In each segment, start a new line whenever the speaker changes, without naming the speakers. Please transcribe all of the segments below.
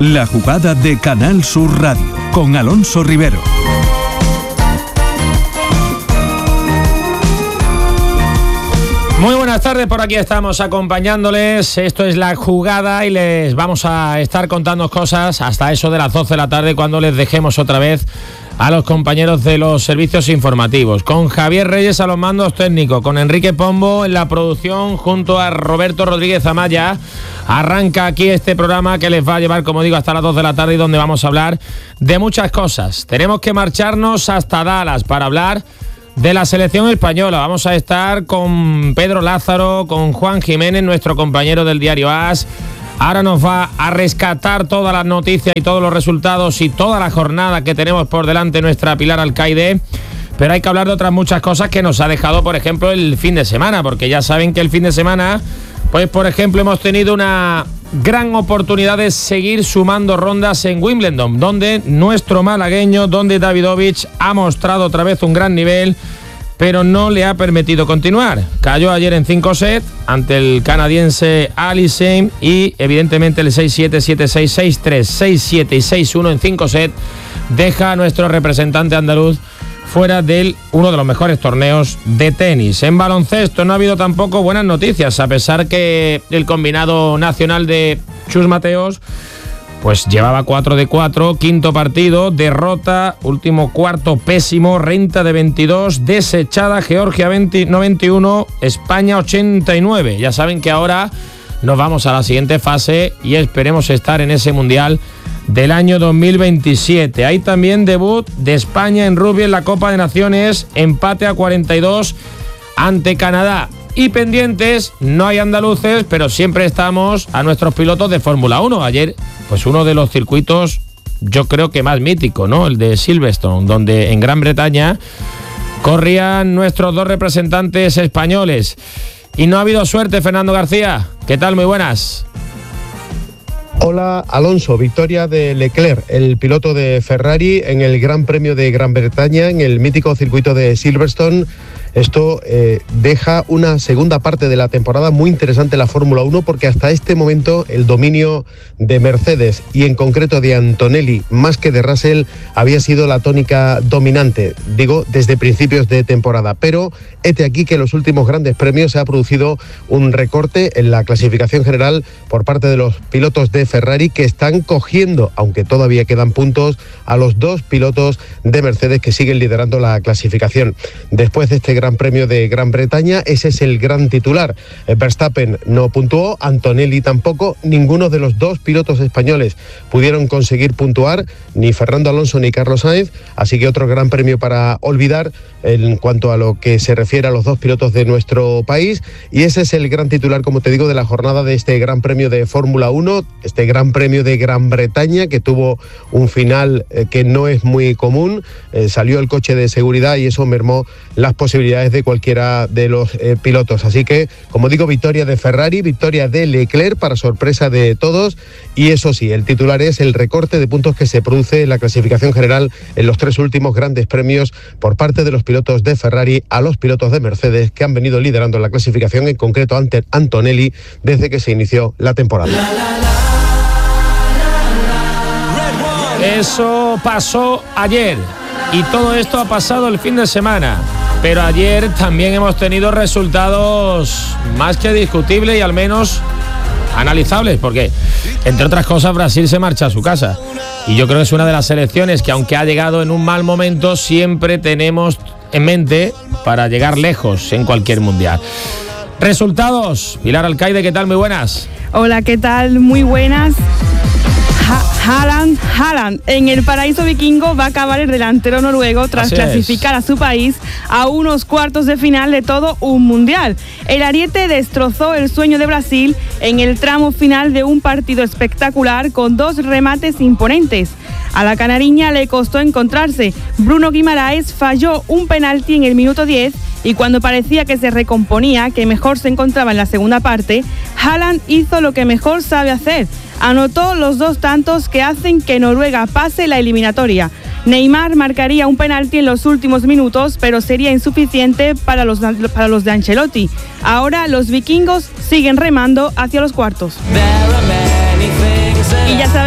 La jugada de Canal Sur Radio, con Alonso Rivero.
Muy buenas tardes, por aquí estamos acompañándoles. Esto es La Jugada y les vamos a estar contando cosas hasta eso de las 12 de la tarde, cuando les dejemos otra vez a los compañeros de los servicios informativos. Con Javier Reyes a los mandos técnicos, con Enrique Pombo en la producción, junto a Roberto Rodríguez Amaya. Arranca aquí este programa que les va a llevar, como digo, hasta las 2 de la tarde, y donde vamos a hablar de muchas cosas. Tenemos que marcharnos hasta Dallas para hablar de la selección española. Vamos a estar con Pedro Lázaro, con Juan Jiménez, nuestro compañero del diario AS. Ahora nos va a rescatar todas las noticias y todos los resultados y toda la jornada que tenemos por delante nuestra Pilar Alcaide. Pero hay que hablar de otras muchas cosas que nos ha dejado, por ejemplo, el fin de semana, porque ya saben que el fin de semana, pues por ejemplo, hemos tenido una gran oportunidad de seguir sumando rondas en Wimbledon, donde nuestro malagueño, donde Davidovich ha mostrado otra vez un gran nivel, pero no le ha permitido continuar. Cayó ayer en 5 sets ante el canadiense Alisheim y evidentemente el 6-7, 7-6, 6-3, 6-7 y 6-1 en 5 sets deja a nuestro representante andaluz fuera de uno de los mejores torneos de tenis. En baloncesto no ha habido tampoco buenas noticias, a pesar que el combinado nacional de Chus Mateos pues llevaba 4 de 4, quinto partido, derrota, último cuarto pésimo, renta de 22, desechada, Georgia 91, España 89. Ya saben que ahora nos vamos a la siguiente fase y esperemos estar en ese mundial del año 2027. Hay también debut de España en rugby en la Copa de Naciones, empate a 42 ante Canadá. Y pendientes, no hay andaluces, pero siempre estamos a nuestros pilotos de Fórmula 1. Ayer, pues uno de los circuitos, yo creo que más mítico, ¿no? El de Silverstone, donde en Gran Bretaña corrían nuestros dos representantes españoles. Y no ha habido suerte, Fernando García. ¿Qué tal? Muy buenas.
Hola, Alonso. Victoria de Leclerc, el piloto de Ferrari, en el Gran Premio de Gran Bretaña, en el mítico circuito de Silverstone. Esto deja una segunda parte de la temporada muy interesante en la Fórmula 1, porque hasta este momento el dominio de Mercedes y en concreto de Antonelli, más que de Russell, había sido la tónica dominante, digo, desde principios de temporada. Pero hete aquí que en los últimos grandes premios se ha producido un recorte en la clasificación general por parte de los pilotos de Ferrari, que están cogiendo, aunque todavía quedan puntos, a los dos pilotos de Mercedes que siguen liderando la clasificación. Después de este Gran Premio de Gran Bretaña, ese es el gran titular. Verstappen no puntuó, Antonelli tampoco, ninguno de los dos pilotos españoles pudieron conseguir puntuar, ni Fernando Alonso ni Carlos Sainz, así que otro Gran Premio para olvidar en cuanto a lo que se refiere a los dos pilotos de nuestro país, y ese es el gran titular, como te digo, de la jornada de este Gran Premio de Fórmula 1, este Gran Premio de Gran Bretaña, que tuvo un final que no es muy común. Salió el coche de seguridad y eso mermó las posibilidades de cualquiera de los pilotos. Así que, como digo, victoria de Ferrari, victoria de Leclerc para sorpresa de todos, y eso sí, el titular es el recorte de puntos que se produce en la clasificación general en los tres últimos grandes premios por parte de los pilotos de Ferrari a los pilotos de Mercedes, que han venido liderando la clasificación, en concreto ante Antonelli, desde que se inició la temporada.
Eso pasó ayer y todo esto ha pasado el fin de semana. Pero ayer también hemos tenido resultados más que discutibles y al menos analizables, porque, entre otras cosas, Brasil se marcha a su casa. Y yo creo que es una de las selecciones que, aunque ha llegado en un mal momento, siempre tenemos en mente para llegar lejos en cualquier mundial. Resultados. Pilar Alcaide, ¿qué tal? Muy buenas.
Hola, ¿qué tal? Muy buenas. Haaland en el paraíso vikingo va a acabar el delantero noruego tras clasificar a su país a unos cuartos de final de todo un mundial. El ariete destrozó el sueño de Brasil en el tramo final de un partido espectacular con dos remates imponentes. A la canariña le costó encontrarse. Bruno Guimaraes falló un penalti en el minuto 10 y cuando parecía que se recomponía, que mejor se encontraba en la segunda parte, Haaland hizo lo que mejor sabe hacer. Anotó los dos tantos que hacen que Noruega pase la eliminatoria. Neymar marcaría un penalti en los últimos minutos, pero sería insuficiente para los de Ancelotti. Ahora los vikingos siguen remando hacia los cuartos. Y ya sabemos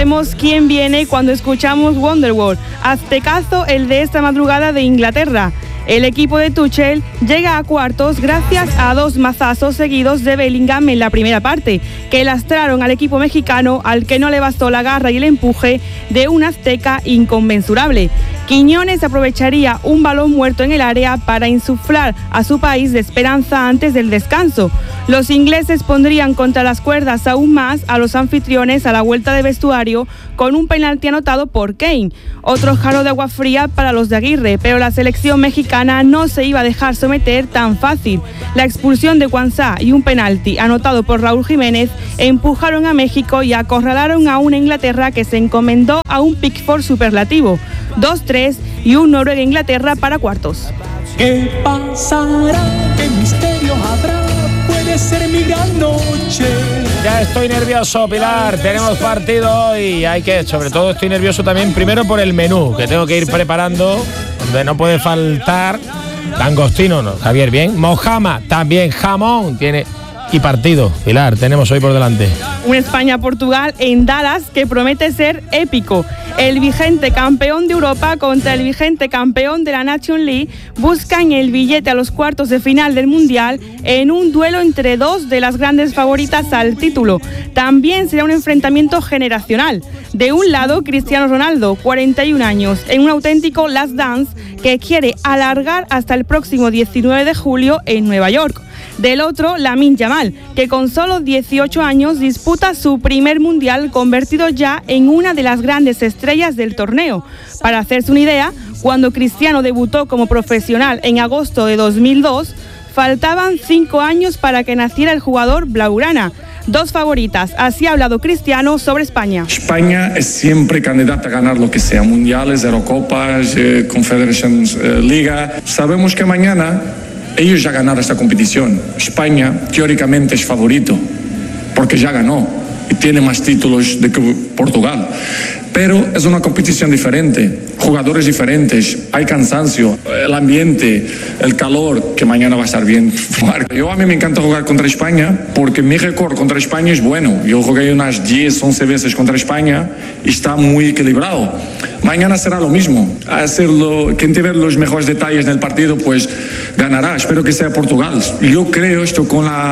sabemos quién viene cuando escuchamos Wonderwall. Aztecazo el de esta madrugada de Inglaterra. El equipo de Tuchel llega a cuartos gracias a 2 mazazos seguidos de Bellingham en la primera parte, que lastraron al equipo mexicano, al que no le bastó la garra y el empuje de un azteca inconmensurable. Quiñones aprovecharía un balón muerto en el área para insuflar a su país de esperanza antes del descanso. Los ingleses pondrían contra las cuerdas aún más a los anfitriones a la vuelta de vestuario con un penalti anotado por Kane. Otro jarro de agua fría para los de Aguirre, pero la selección mexicana no se iba a dejar someter tan fácil. La expulsión de Cuansá y un penalti anotado por Raúl Jiménez empujaron a México y acorralaron a una Inglaterra que se encomendó a un Pickford superlativo. 2-3 y un Noruega-Inglaterra para cuartos.
¿Qué pasará? ¿Qué misterio habrá? Puede ser mi gran noche.
Ya estoy nervioso, Pilar. Tenemos partido hoy. Sobre todo estoy nervioso también, primero por el menú, que tengo que ir preparando, donde no puede faltar langostino, ¿no? Javier, bien. Mojama, también jamón tiene. Y partido, Pilar, tenemos hoy por delante.
Un España-Portugal en Dallas que promete ser épico. El vigente campeón de Europa contra el vigente campeón de la Nation League buscan el billete a los cuartos de final del Mundial en un duelo entre 2 de las grandes favoritas al título. También será un enfrentamiento generacional. De un lado, Cristiano Ronaldo, 41 años, en un auténtico last dance que quiere alargar hasta el próximo 19 de julio en Nueva York. Del otro, Lamine Yamal, que con solo 18 años disputa su primer mundial, convertido ya en una de las grandes estrellas del torneo. Para hacerse una idea, cuando Cristiano debutó como profesional en agosto de 2002, faltaban 5 años para que naciera el jugador blaugrana. 2 favoritas, así ha hablado Cristiano sobre España.
España es siempre candidata a ganar lo que sea, mundiales, Eurocopas, Confederations Liga. Sabemos que mañana ellos ya ganaron esta competición. España teóricamente es favorito porque ya ganó y tiene más títulos de que Portugal. Pero es una competición diferente, jugadores diferentes, hay cansancio, el ambiente, el calor, que mañana va a estar bien. A mí me encanta jugar contra España porque mi récord contra España es bueno. Yo jugué unas 10, 11 veces contra España y está muy equilibrado. Mañana será lo mismo. Quien te ve los mejores detalles del partido, pues ganará. Espero que sea Portugal. Yo creo esto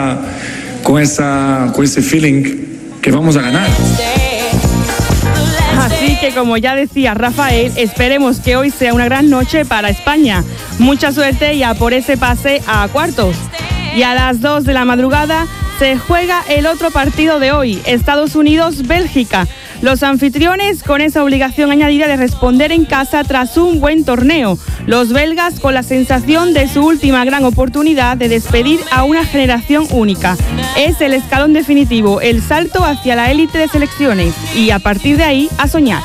con ese feeling que vamos a ganar.
Así que, como ya decía Rafael, esperemos que hoy sea una gran noche para España. Mucha suerte y a por ese pase a cuartos. Y a las 2 de la madrugada se juega el otro partido de hoy, Estados Unidos-Bélgica. Los anfitriones con esa obligación añadida de responder en casa tras un buen torneo. Los belgas con la sensación de su última gran oportunidad de despedir a una generación única. Es el escalón definitivo, el salto hacia la élite de selecciones y a partir de ahí a soñar.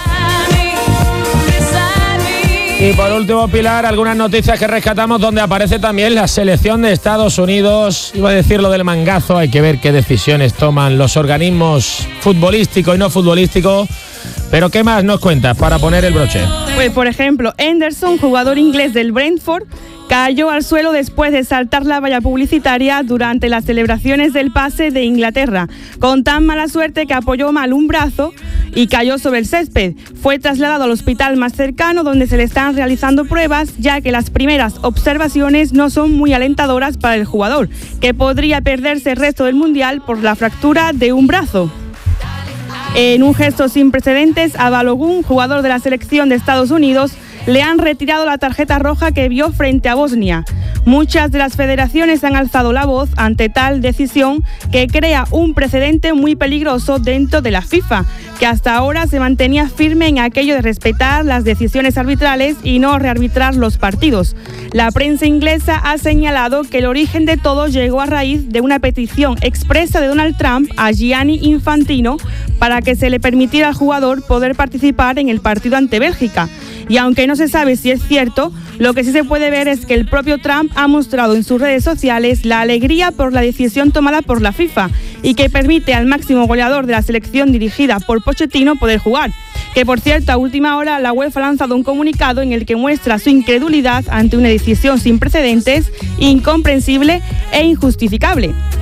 Y por último, Pilar, algunas noticias que rescatamos donde aparece también la selección de Estados Unidos. Iba a decir lo del mangazo, hay que ver qué decisiones toman los organismos futbolísticos y no futbolísticos. Pero ¿qué más nos cuentas para poner el broche?
Pues por ejemplo, Henderson, jugador inglés del Brentford, cayó al suelo después de saltar la valla publicitaria durante las celebraciones del pase de Inglaterra, con tan mala suerte que apoyó mal un brazo y cayó sobre el césped. Fue trasladado al hospital más cercano, donde se le están realizando pruebas, ya que las primeras observaciones no son muy alentadoras para el jugador, que podría perderse el resto del Mundial por la fractura de un brazo. En un gesto sin precedentes, a Balogun, jugador de la selección de Estados Unidos, le han retirado la tarjeta roja que vio frente a Bosnia. Muchas de las federaciones han alzado la voz ante tal decisión que crea un precedente muy peligroso dentro de la FIFA, que hasta ahora se mantenía firme en aquello de respetar las decisiones arbitrales y no rearbitrar los partidos. La prensa inglesa ha señalado que el origen de todo llegó a raíz de una petición expresa de Donald Trump a Gianni Infantino para que se le permitiera al jugador poder participar en el partido ante Bélgica. Y aunque no se sabe si es cierto, lo que sí se puede ver es que el propio Trump ha mostrado en sus redes sociales la alegría por la decisión tomada por la FIFA y que permite al máximo goleador de la selección dirigida por Pochettino poder jugar. Que por cierto, a última hora la UEFA ha lanzado un comunicado en el que muestra su incredulidad ante una decisión sin precedentes, incomprensible e injustificable.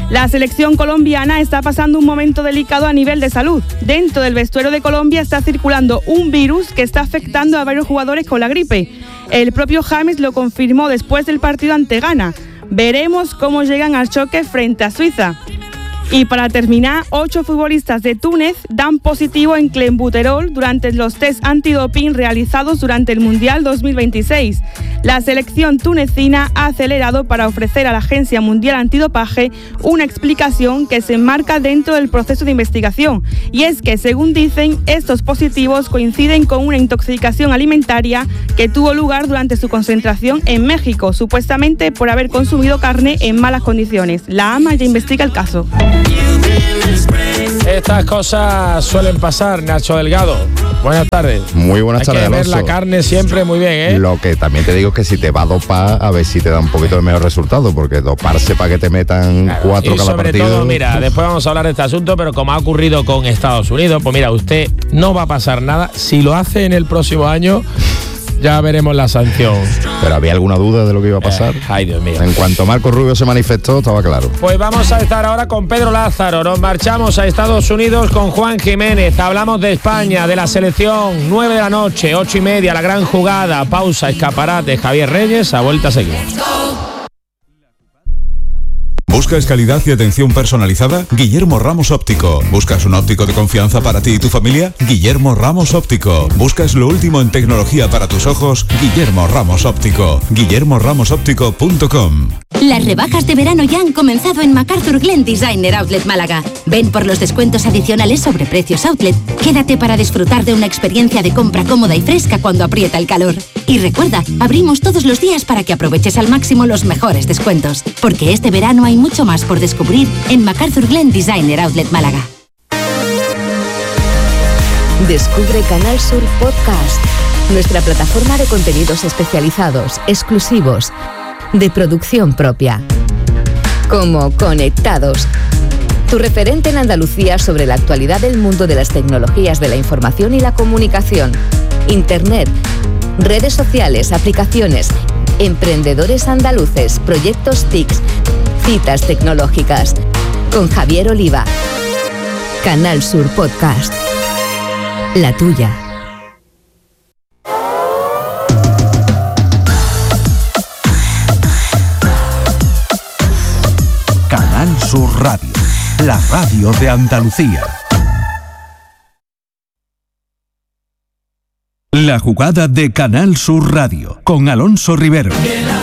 La selección colombiana está pasando un momento delicado a nivel de salud. Dentro del vestuario de Colombia está circulando un virus que está afectando a varios jugadores con la gripe. El propio James lo confirmó después del partido ante Ghana. Veremos cómo llegan al choque frente a Suiza. Y para terminar, 8 futbolistas de Túnez dan positivo en clenbuterol durante los test antidoping realizados durante el Mundial 2026. La selección tunecina ha acelerado para ofrecer a la Agencia Mundial Antidopaje una explicación que se enmarca dentro del proceso de investigación. Y es que, según dicen, estos positivos coinciden con una intoxicación alimentaria que tuvo lugar durante su concentración en México, supuestamente por haber consumido carne en malas condiciones. La AMA ya investiga el caso.
Estas cosas suelen pasar, Nacho Delgado. Buenas tardes.
Muy buenas tardes,
Hay que ver
Alonso.
la carne siempre muy bien, ¿eh?
Lo que también te digo es que si te va a dopar, a ver si te da un poquito de mejor resultado, porque doparse para que te metan
Claro,
4
y
cada
sobre
partido.
todo, mira, después vamos a hablar de este asunto, pero como ha ocurrido con Estados Unidos, pues mira, usted no va a pasar nada. Si lo hace en el próximo año, ya veremos la sanción.
Pero había alguna duda de lo que iba a pasar.
Ay, Dios mío.
En cuanto Marco Rubio se manifestó, estaba claro.
Pues vamos a estar ahora con Pedro Lázaro. Nos marchamos a Estados Unidos con Juan Jiménez. Hablamos de España, de la selección. 9 de la noche, 8:30, la gran jugada. Pausa, escaparate. Javier Reyes, a vuelta seguimos.
¿Buscas calidad y atención personalizada? Guillermo Ramos Óptico. ¿Buscas un óptico de confianza para ti y tu familia? Guillermo Ramos Óptico. ¿Buscas lo último en tecnología para tus ojos? Guillermo Ramos Óptico. guillermoramosoptico.com.
Las rebajas de verano ya han comenzado en MacArthur Glen Designer Outlet Málaga. Ven por los descuentos adicionales sobre precios outlet. Quédate para disfrutar de una experiencia de compra cómoda y fresca cuando aprieta el calor. Y recuerda, abrimos todos los días para que aproveches al máximo los mejores descuentos. Porque este verano hay mucho más por descubrir en MacArthur Glen Designer Outlet Málaga.
Descubre Canal Sur Podcast, nuestra plataforma de contenidos especializados, exclusivos, de producción propia. Como Conectados, tu referente en Andalucía sobre la actualidad del mundo de las tecnologías de la información y la comunicación, Internet, redes sociales, aplicaciones, emprendedores andaluces, proyectos TICs, citas tecnológicas. Con Javier Oliva. Canal Sur Podcast. La tuya.
Canal Sur Radio, la radio de Andalucía. La jugada de Canal Sur Radio con Alonso Rivero.